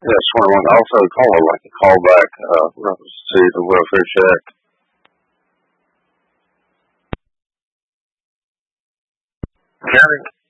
Yes, 21. Also, call it like a callback reference to the welfare check. County